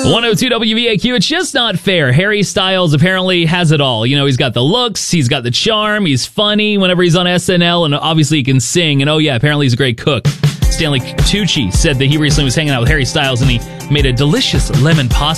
102 WVAQ, it's just not fair. Harry Styles apparently has it all. You know, he's got the looks, he's got the charm, he's funny whenever he's on SNL, and obviously he can sing. And oh yeah, apparently he's a great cook. Stanley Tucci said that he recently was hanging out with Harry Styles and he made a delicious lemon pasta